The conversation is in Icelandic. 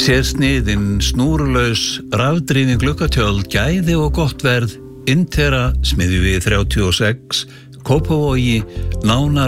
Sérsniðin, snúrulaus, rafdrifin gluggatjöld, gæði og gott verð, Intera, Smiðjuvegi 36, Kópavogi, nánar